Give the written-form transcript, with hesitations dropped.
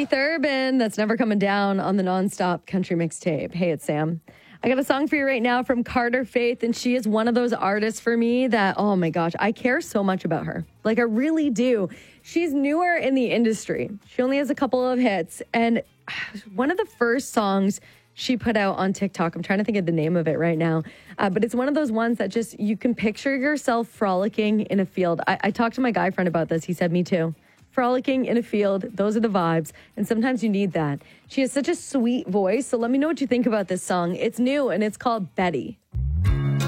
Keith Urban, that's never coming down on the Nonstop Country Mixtape. Hey, it's Sam. I got a song for you right now from Carter Faith, and she is one of those artists for me that, oh my gosh, I care so much about her. Like, I really do. She's newer in the industry. She only has a couple of hits, and one of the first songs she put out on TikTok, I'm trying to think of the name of it right now, but it's one of those ones that just, you can picture yourself frolicking in a field. I talked to my guy friend about this. He said, me too. Frolicking in a field, those are the vibes, and sometimes you need that. She has such a sweet voice, so let me know what you think about this song. It's new, and it's called Betty.